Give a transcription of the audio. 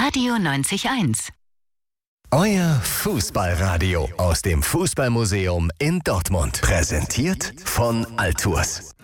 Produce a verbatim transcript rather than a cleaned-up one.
Radio neunzig Komma eins. Euer Fußballradio aus dem Fußballmuseum in Dortmund. Präsentiert von Altours.